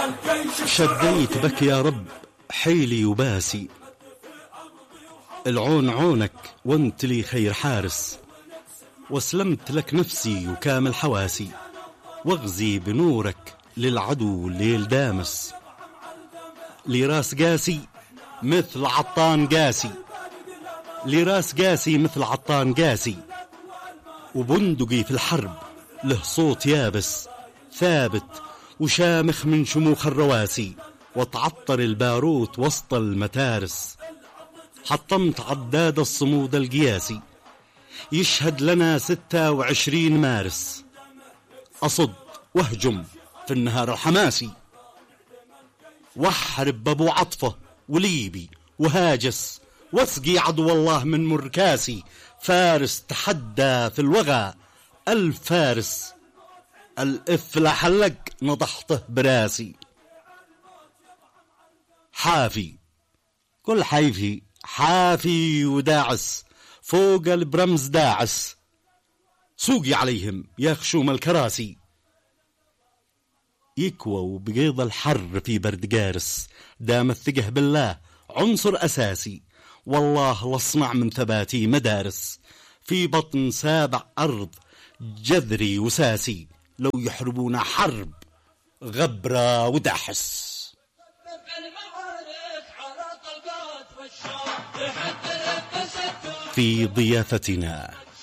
شديت بك يا رب حيلي وباسي، العون عونك وانت لي خير حارس، واسلمت لك نفسي وكامل حواسي، واغزي بنورك للعدو الليل دامس. لي راس قاسي مثل عطان قاسي، لي راس قاسي مثل عطان قاسي، وبندقي في الحرب له صوت يابس ثابت وشامخ من شموخ الرواسي، وتعطر الباروت وسط المتارس. حطمت عداد الصمود القياسي يشهد لنا 26 مارس، أصد واهجم في النهار الحماسي، واحرب بابو عطفة وليبي وهاجس، واسقي عدو الله من مركاسي. فارس تحدى في الوغى 1000 فارس، الإف لحلق نضحته براسي. حافي كل حيفي حافي وداعس، فوق البرمز داعس، سوقي عليهم يا خشوم الكراسي. يكوى بقيض الحر في برد قارس، دام الثقة بالله عنصر أساسي، والله لاصنع من ثباتي مدارس، في بطن سابع أرض جذري وساسي، لو يحربونا حرب غبرة ودحس. في ضيافتنا